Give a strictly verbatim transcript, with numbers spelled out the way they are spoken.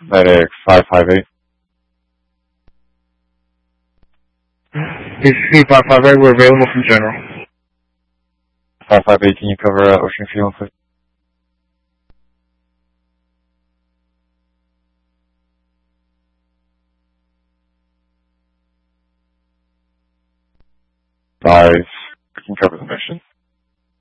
Medic five five eight. B C five five eight, we're available from General. five five eight, can you cover uh, Ocean Field, please? Five, we can cover the mission.